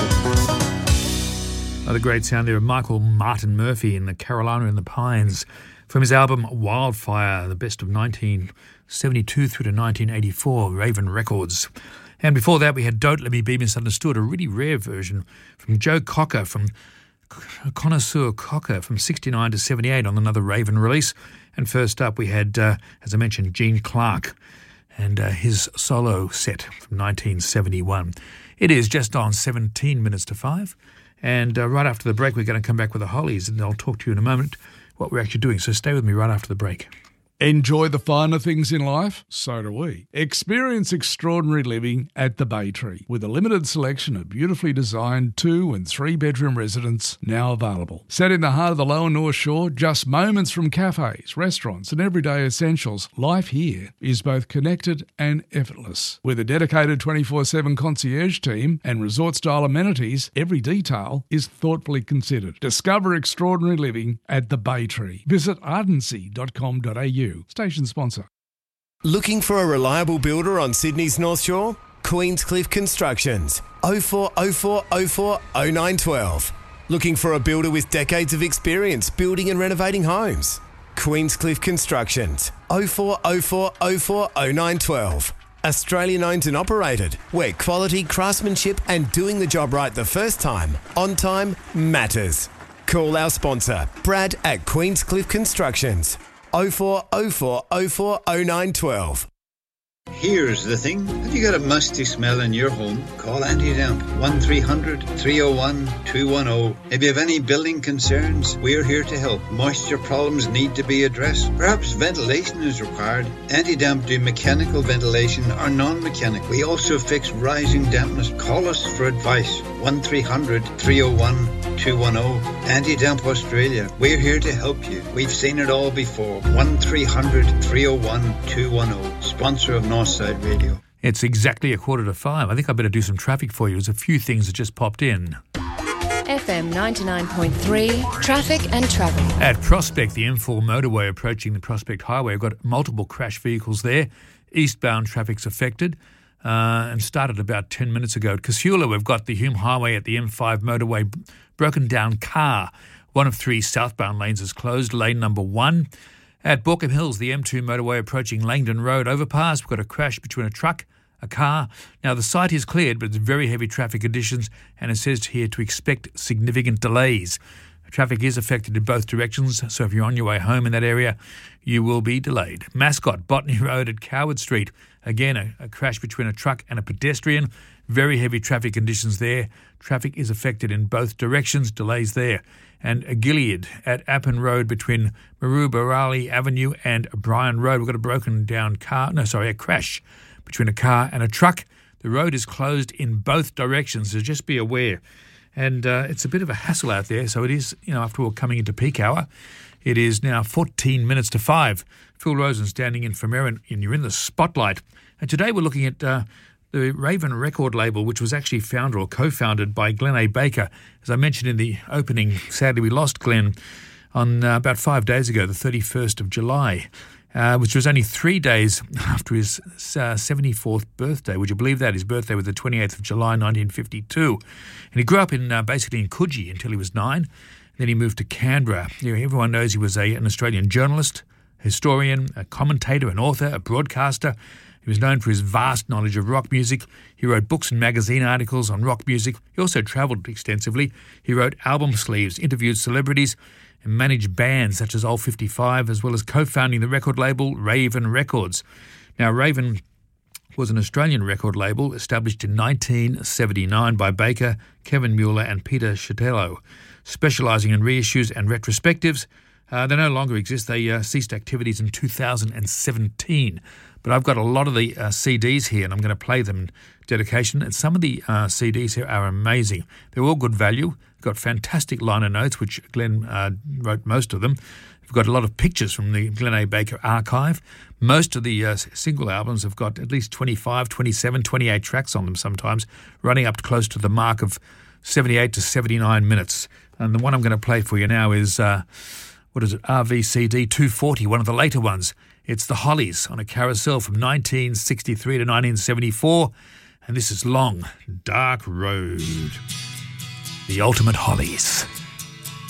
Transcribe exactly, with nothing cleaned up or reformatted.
The great sound there of Michael Martin Murphy in the Carolina in the Pines from his album Wildfire, the best of nineteen seventy-two through to nineteen eighty-four, Raven Records. And before that we had Don't Let Me Be Misunderstood, a really rare version from Joe Cocker, from Connoisseur Cocker, from sixty-nine to seventy-eight on another Raven release. And first up we had, uh, as I mentioned, Gene Clark and uh, his solo set from nineteen seventy-one. It is just on seventeen minutes to five. And uh, right after the break, we're going to come back with the Hollies, and I'll talk to you in a moment what we're actually doing. So stay with me right after the break. Enjoy the finer things in life? So do we. Experience extraordinary living at the Bay Tree, with a limited selection of beautifully designed two- and three-bedroom residences now available. Set in the heart of the Lower North Shore, just moments from cafes, restaurants and everyday essentials, life here is both connected and effortless. With a dedicated twenty-four seven concierge team and resort-style amenities, every detail is thoughtfully considered. Discover extraordinary living at the Bay Tree. Visit ardency dot com dot a u. Station sponsor. Looking for a reliable builder on Sydney's North Shore? Queenscliff Constructions. oh four oh four oh four oh nine one two. Looking for a builder with decades of experience building and renovating homes? Queenscliff Constructions. oh four oh four oh four oh nine one two. Australian owned and operated, where quality, craftsmanship and doing the job right the first time, on time, matters. Call our sponsor, Brad at Queenscliff Constructions. oh four oh four oh four oh nine one two. Here's the thing. Have you got a musty smell in your home? Call Anti-Damp. one three hundred three oh one two one oh. If you have any building concerns, we're here to help. Moisture problems need to be addressed. Perhaps ventilation is required. Anti-Damp do mechanical ventilation or non-mechanical. We also fix rising dampness. Call us for advice. one three hundred three oh one two one oh. Anti-Damp Australia. We're here to help you. We've seen it all before. one three hundred three oh one two one oh. Sponsor of Northside Radio. It's exactly a quarter to five. I think I better do some traffic for you. There's a few things that just popped in. F M ninety-nine point three, traffic and travel. At Prospect, the M four motorway approaching the Prospect Highway, we've got multiple crash vehicles there. Eastbound traffic's affected uh, and started about ten minutes ago. At Casula, we've got the Hume Highway at the M five motorway, broken down car. One of three southbound lanes is closed, lane number one. At Borkham Hills, the M two motorway approaching Langdon Road overpass, we've got a crash between a truck, a car. Now, the site is cleared, but it's very heavy traffic conditions, and it says here to expect significant delays. Traffic is affected in both directions, so if you're on your way home in that area, you will be delayed. Mascot, Botany Road at Coward Street. Again, a, a crash between a truck and a pedestrian. Very heavy traffic conditions there. Traffic is affected in both directions, delays there. And a Gilead at Appin Road between Marubarali Avenue and Bryan Road. We've got a broken down car, no, sorry, a crash between a car and a truck. The road is closed in both directions, so just be aware. And uh, it's a bit of a hassle out there, so it is, you know, after all, coming into peak hour. It is now fourteen minutes to five. Phil Rosen standing in for Merrin, and you're in the spotlight. And today we're looking at uh, the Raven record label, which was actually founded or co-founded by Glenn A. Baker. As I mentioned in the opening, sadly we lost Glenn on uh, about five days ago, the thirty-first of July. Uh, which was only three days after his uh, seventy-fourth birthday. Would you believe that? His birthday was the twenty-eighth of July, nineteen fifty-two. And he grew up in uh, basically in Coogee until he was nine. Then he moved to Canberra. You know, everyone knows he was a, an Australian journalist, historian, a commentator, an author, a broadcaster. He was known for his vast knowledge of rock music. He wrote books and magazine articles on rock music. He also travelled extensively. He wrote album sleeves, interviewed celebrities, and managed bands such as Old fifty-five, as well as co-founding the record label Raven Records. Now, Raven was an Australian record label established in nineteen seventy-nine by Baker, Kevin Mueller and Peter Shatello, specialising in reissues and retrospectives. Uh, they no longer exist. They uh, ceased activities in two thousand seventeen. But I've got a lot of the uh, C Ds here, and I'm going to play them in dedication. And some of the uh, C Ds here are amazing. They're all good value. Got fantastic liner notes, which Glenn uh, wrote most of them. We've got a lot of pictures from the Glenn A. Baker archive. Most of the uh, single albums have got at least twenty-five, twenty-seven, twenty-eight tracks on them sometimes, running up close to the mark of seventy-eight to seventy-nine minutes. And the one I'm going to play for you now is, uh, what is it, R V C D two forty, one of the later ones. It's the Hollies on a carousel from nineteen sixty-three to nineteen seventy-four. And this is Long Dark Road. the ultimate Hollies.